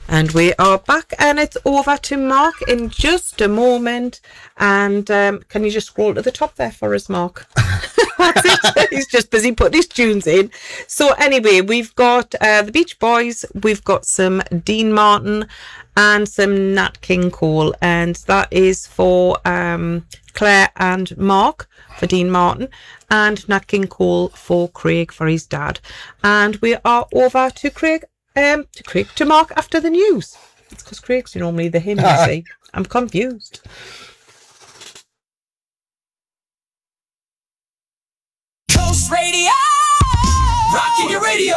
And we are back, and it's over to Mark in just a moment. And can you just scroll to the top there for us, Mark? That's it. He's just busy putting his tunes in. So anyway, we've got the Beach Boys, we've got some Dean Martin and some Nat King Cole, and that is for Claire and Mark for Dean Martin, and Nat King Cole for Craig for his dad. And we are over to Craig. To Mark after the news. It's because Craig's normally the him, you see. I'm confused. Coast Radio! Rocking your radio!